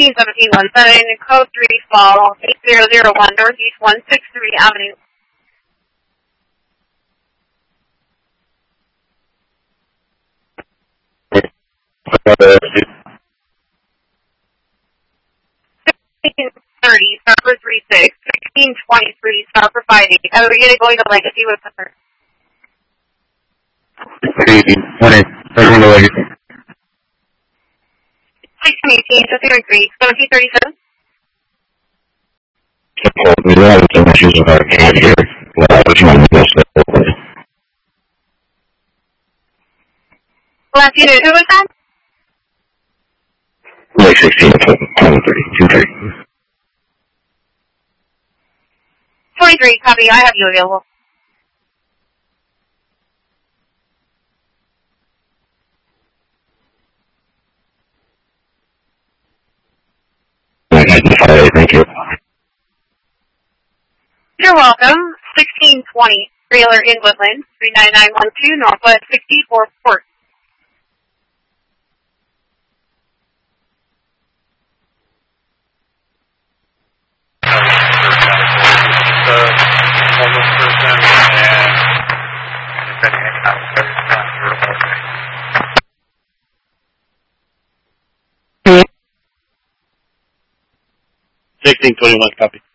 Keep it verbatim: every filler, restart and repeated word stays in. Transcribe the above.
sixteen seventeen one seven, code three, fall, eight zero zero one, Northeast one sixty-three Avenue. sixteen thirty, star for three six, sixteen twenty-three, star for five eight. I was going to Legacy with her. Morning. Everyone to Legacy. sixteen eighteen, Jessica Creek, seventeen thirty-seven. We don't have some issues with our cat here. Well, which one is this? Last unit, who was that? Like sixteen, twenty-three, two three. twenty-three, copy, I have you available. Thank you. You're welcome. sixteen twenty, trailer in Woodland, three nine nine one two, Northwest sixty-four Port. sixteen twenty-one, copy.